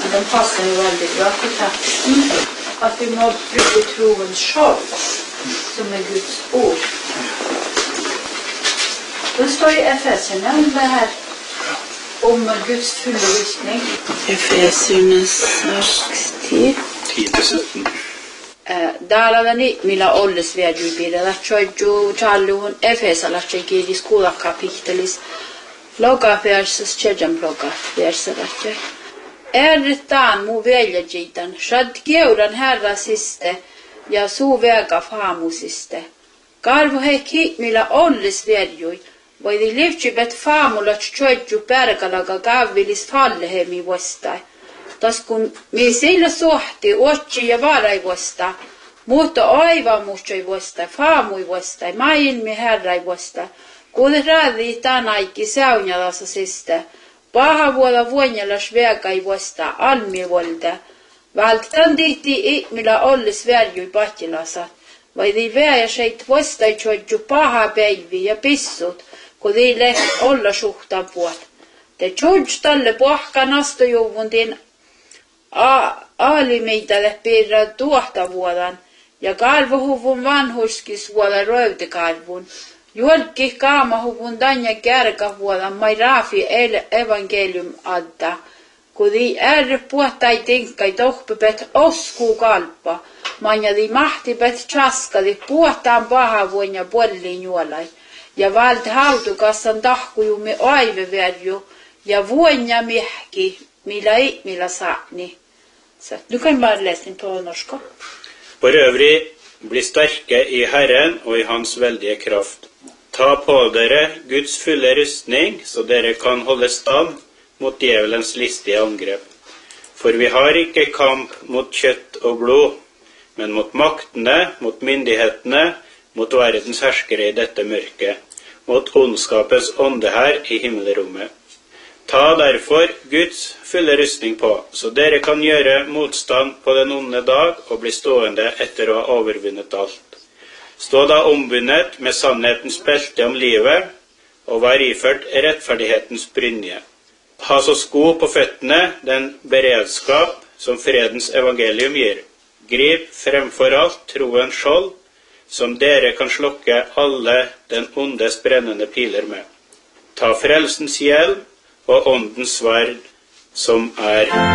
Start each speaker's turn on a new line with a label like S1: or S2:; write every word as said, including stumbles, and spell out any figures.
S1: Men den passer jo veldig bra til teksten, at vi må bruke troen selv, som er Guds ord. Det står i Efeserne om det her, om Guds fulle virkning.
S2: Efeserne seks ti.
S3: ti til sytten.
S1: Täällä millä olles viedjubille, että joidu challuun Efesalassa kirji skuulakapitelis. Loga versus tjejam loga versalatja. Ääretään muu veljejitan, shad geuran herra siste ja suu vega faamusiste. Karvo heki millä olles viedjui, voidi livjibet faamulat joidu pergalaga gavvilis fallehemi vastai. Tas kun me sillä sohti otsi ja varai vasta, mutta aivan muistoi vasta, faamui vasta, maailmi herrai vasta, kun räädi tänäikki saunjalassa sistä, paha vuoda vuonjalas vegai vasta, almi volta, vältän tihti millä ollis värjui pattilassa, vaidi väjä seit vasta joidju paha päivi ja pissut, kun ei lehti olla suhtaan vuot. Te joidju talle pohkan astojuvuntin aalimeitalle piirrä tuohtavuodan ja kalvohuvun vanhuskisvuodan röytekalvun. Juolki kaamahuvun tanja kärkävuodan mai raafi evankelium adda. Kudi ärry puhtai tinkkai tohpepet oskuu kalpa. Manjadi mahtipet chaskadi puhtaan pahavuon ja puolliin juolai. Ja valti hautukassan tahkujumme aiveverju ja vuonja mihki. Millä ei, millä saani. Så du kan bare lese den på norsk.
S3: For øvrig, bli sterke i Herren og i hans veldige kraft. Ta på dere Guds fulle rustning, så dere kan holde stand mot djevelens listige angrep. For vi har ikke kamp mot kjøtt og blod, men mot maktene, mot myndighetene, mot verdens herskere i dette mørket, mot ondskapens ånde her i himmelrommet. Ta derfor Guds fulle rustning på, så dere kan gjøre motstand på den onde dag og bli stående etter å ha overvunnet alt. Stå da ombundet med sannhetens belte om livet, og vær iført rettferdighetens brynje. Ha så sko på føttene den beredskap som fredens evangelium gir. Grip fremfor alt troens skjold, som dere kan slokke alle den ondes brennende piler med. Ta frelsens hjelm, og åndens sverd, som er